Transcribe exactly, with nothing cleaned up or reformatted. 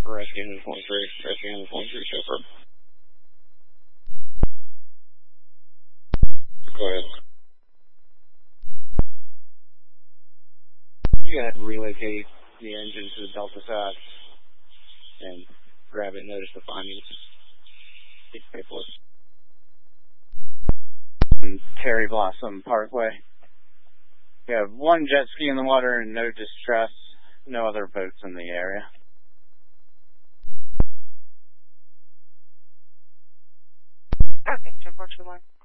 Rescue Engine twenty-three, Rescue Engine twenty-three, chauffeur. Go ahead. You gotta relocate the engine to the Delta side and grab it and notice the findings. Pay for it. Terry Blossom Parkway. We have one jet ski in the water and no distress. No other boats in the area. Okay, Jim four two one.